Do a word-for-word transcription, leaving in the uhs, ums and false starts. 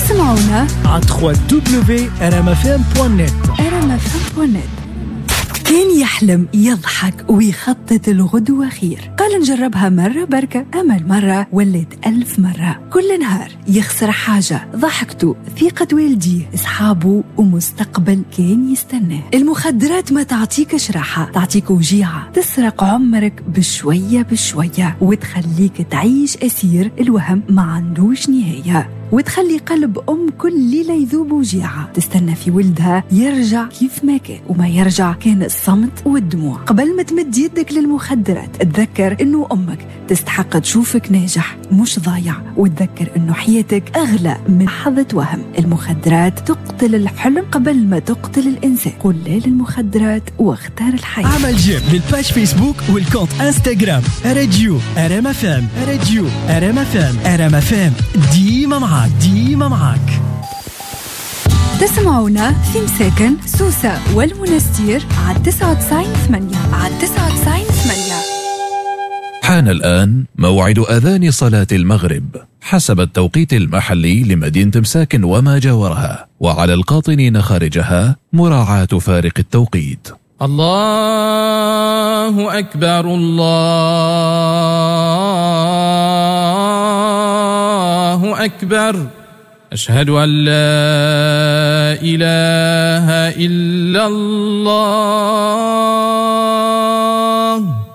تسمعونا على دبليو دبليو دبليو دوت ار ام اف ام دوت نت. ار ام اف ام دوت نت. كان يحلم يضحك ويخطط الغدوة خير، قال نجربها مرة بركة، أمل مرة وليت ألف مرة. كل نهار يخسر حاجة، ضحكته، ثقة والديه، أصحابه، ومستقبل كان يستناه. المخدرات ما تعطيكش راحة، تعطيك وجيعة، تسرق عمرك بشوية بشوية وتخليك تعيش أسير الوهم ما عندوش نهاية، وتخلي قلب أم كل ليلة يذوب وجيعة، تستنى في ولدها يرجع كيف ما كان، وما يرجع كان الصمت والدموع. قبل ما تمد يدك للمخدرات تذكر إنه أمك تستحق تشوفك ناجح مش ضايع، وتذكر إنه حياتك أغلى من لحظة وهم. المخدرات تقتل الحلم قبل ما تقتل الإنسان. قل لا للمخدرات واختار الحياة. عمل جيم للباج فيسبوك والكونت انستغرام راديو ار ام اف ام. راديو ار ام اف ام. ار ام اف ام ديما معاك، ديما معاك. تسمعونا في مساكن سوسة والمنستير على تسعة وتسعين ثمانية على تسعة وتسعين ثمانية. حان الآن موعد أذان صلاة المغرب حسب التوقيت المحلي لمدينة مساكن وما جاورها، وعلى القاطنين خارجها مراعاة فارق التوقيت. الله أكبر، الله أكبر، أشهد أن لا إله إلا الله.